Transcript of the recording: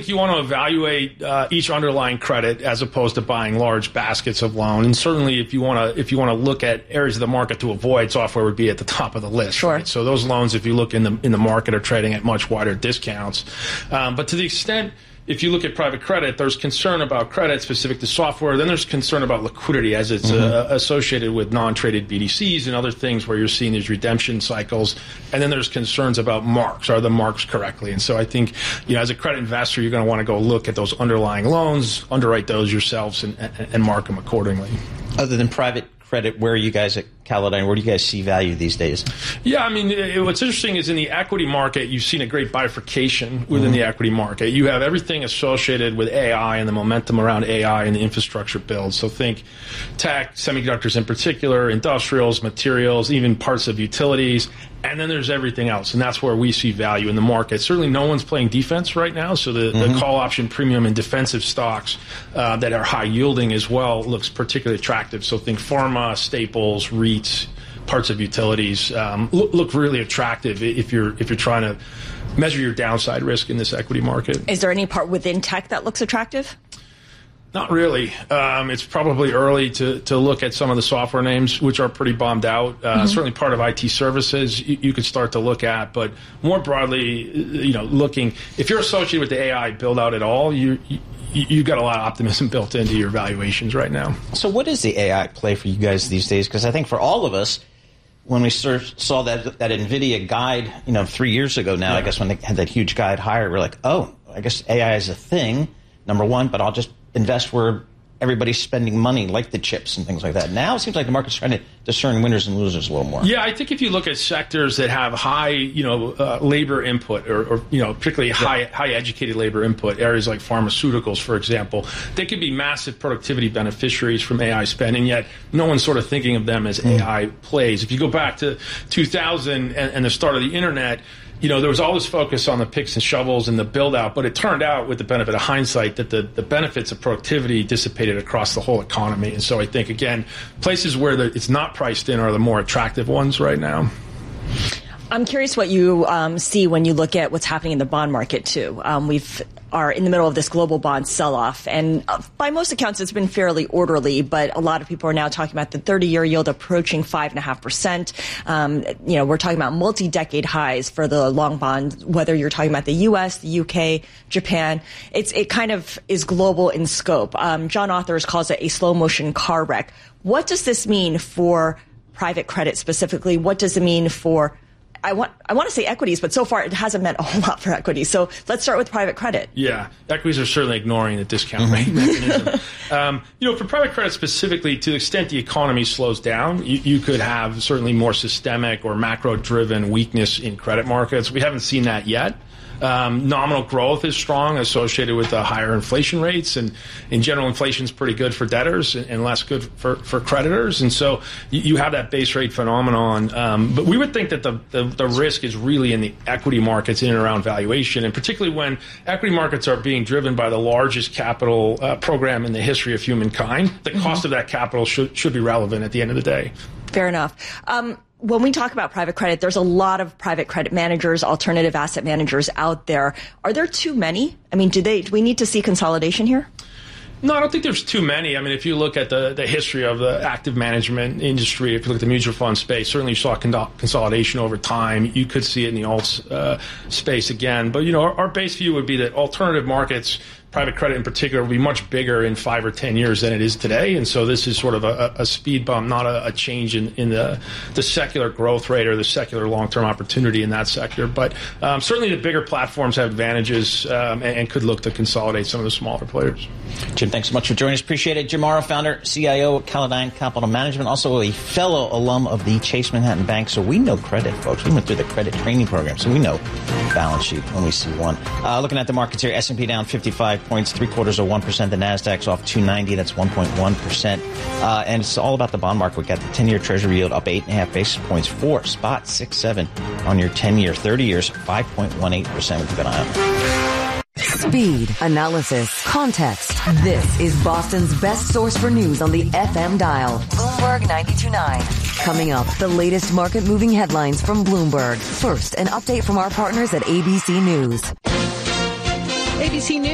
think you want to evaluate each underlying credit as opposed to buying large baskets of loan. And certainly, if you want to look at areas of the market to avoid, software would be at the top of the list. Sure. Right? So those loans, if you look in the market, are trading at much wider discounts. But to the extent, if you look at private credit, there's concern about credit specific to software. Then there's concern about liquidity as it's associated with non-traded BDCs and other things where you're seeing these redemption cycles. And then there's concerns about marks. Are the marks correctly? And so I think, as a credit investor, you're going to want to go look at those underlying loans, underwrite those yourselves, and mark them accordingly. Other than private credit, where are you guys at Callodine? Where do you guys see value these days? Yeah, I mean, what's interesting is in the equity market, you've seen a great bifurcation within the equity market. You have everything associated with AI and the momentum around AI and the infrastructure build. So think tech, semiconductors in particular, industrials, materials, even parts of utilities. And then there's everything else, and that's where we see value in the market. Certainly no one's playing defense right now, so the call option premium and defensive stocks that are high yielding as well looks particularly attractive. So think pharma, staples, REITs, parts of utilities look really attractive if you're trying to measure your downside risk in this equity market. Is there any part within tech that looks attractive? Not really. It's probably early to look at some of the software names, which are pretty bombed out. Certainly part of IT services you could start to look at. But more broadly, looking, if you're associated with the AI build out at all, you've got a lot of optimism built into your valuations right now. So what is the AI play for you guys these days? Because I think for all of us, when we saw that NVIDIA guide, 3 years ago now, I guess when they had that huge guide higher, we're like, oh, I guess AI is a thing, number one, but I'll just invest where everybody's spending money, like the chips and things like that. Now it seems like the market's trying to discern winners and losers a little more. Yeah, I think if you look at sectors that have high, labor input or particularly high educated labor input, areas like pharmaceuticals, for example, they could be massive productivity beneficiaries from AI spending, yet no one's sort of thinking of them as AI plays. If you go back to 2000 and the start of the internet, there was all this focus on the picks and shovels and the build out, but it turned out with the benefit of hindsight that the benefits of productivity dissipated across the whole economy. And so I think, again, places where it's not priced in are the more attractive ones right now. I'm curious what you see when you look at what's happening in the bond market, too. We are in the middle of this global bond sell-off, and by most accounts, it's been fairly orderly, but a lot of people are now talking about the 30-year yield approaching 5.5%. We're talking about multi-decade highs for the long bond, whether you're talking about the U.S., the U.K., Japan. It kind of is global in scope. John Authers calls it a slow-motion car wreck. What does this mean for private credit specifically? What does it mean for I want to say equities, but so far it hasn't meant a whole lot for equities. So let's start with private credit. Yeah, equities are certainly ignoring the discount rate mechanism. For private credit specifically, to the extent the economy slows down, you could have certainly more systemic or macro-driven weakness in credit markets. We haven't seen that yet. Nominal growth is strong, associated with the higher inflation rates, and in general, inflation is pretty good for debtors and less good for creditors. And so you have that base rate phenomenon. But we would think that the risk is really in the equity markets in and around valuation, and particularly when equity markets are being driven by the largest capital program in the history of humankind. The cost of that capital should be relevant at the end of the day. Fair enough. When we talk about private credit, there's a lot of private credit managers, alternative asset managers out there. Are there too many? I mean, do we need to see consolidation here? No, I don't think there's too many. I mean, if you look at the history of the active management industry, if you look at the mutual fund space, certainly you saw consolidation over time. You could see it in the alts space again. But, our base view would be that alternative markets, private credit in particular, will be much bigger in 5 or 10 years than it is today. And so this is sort of a speed bump, not a change in the secular growth rate or the secular long-term opportunity in that sector. But certainly the bigger platforms have advantages and could look to consolidate some of the smaller players. Jim, thanks so much for joining us. Appreciate it. Jim Morrow, founder, CIO at Callodine Capital Management, also a fellow alum of the Chase Manhattan Bank. So we know credit, folks. We went through the credit training program, so we know balance sheet when we see one. Looking at the markets here, S&P down 55 points, 0.75%. The Nasdaq's off 290. That's 1.1%. And it's all about the bond market. We got the 10-year Treasury yield up 8.5 basis points, 4.67 on your 10-year. 30 years, 5.18%. With a good eye on. Speed, analysis, context. This is Boston's best source for news on the FM dial. Bloomberg 92.9. Coming up, the latest market-moving headlines from Bloomberg. First, an update from our partners at ABC News. ABC News.